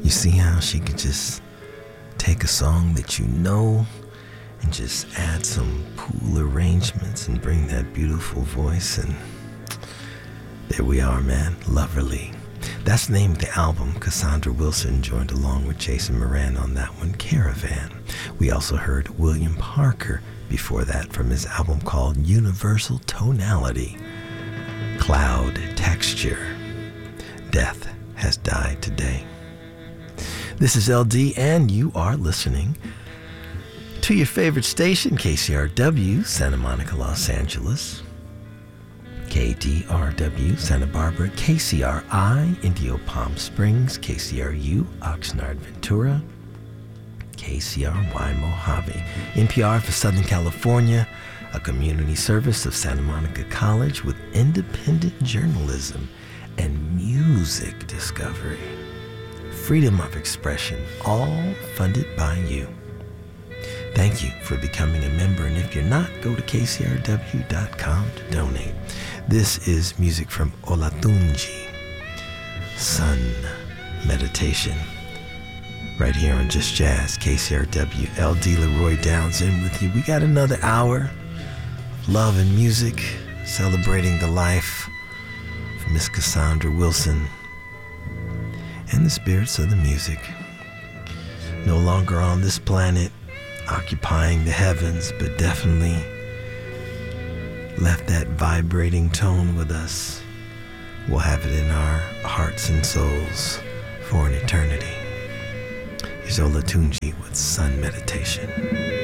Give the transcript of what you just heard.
You see how she could just take a song that you know and just add some cool arrangements and bring that beautiful voice, and there we are, man. Loverly. That's the name of the album. Cassandra Wilson joined along with Jason Moran on that one, Caravan. We also heard William Parker before that from his album called Universal Tonality. Cloud Texture. Death has died today. This is LD, and you are listening to your favorite station, KCRW, Santa Monica, Los Angeles. KDRW, Santa Barbara, KCRI, Indio Palm Springs, KCRU, Oxnard, Ventura, KCRY, Mojave, NPR for Southern California, a community service of Santa Monica College with independent journalism and music discovery. Freedom of expression, all funded by you. Thank you for becoming a member, and if you're not, go to kcrw.com to donate. This is music from Olatunji, Sun Meditation, right here on Just Jazz, KCRW. LD Leroy Downs in with you. We got another hour of love and music, celebrating the life of Miss Cassandra Wilson and the spirits of the music. No longer on this planet, occupying the heavens, but definitely left that vibrating tone with us. We'll have it in our hearts and souls for an eternity. Here's Olatunji with Sun Meditation.